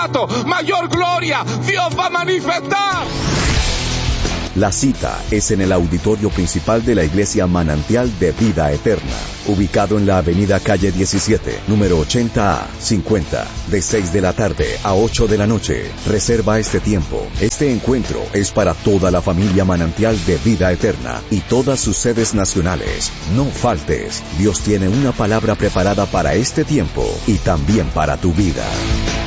mayor gloria Dios va a manifestar. La cita es en el auditorio principal de la Iglesia Manantial de Vida Eterna, ubicado en la avenida Calle 17, número 80A, 50, de 6 de la tarde a 8 de la noche. Reserva este tiempo. Este encuentro es para toda la familia Manantial de Vida Eterna y todas sus sedes nacionales. No faltes. Dios tiene una palabra preparada para este tiempo y también para tu vida.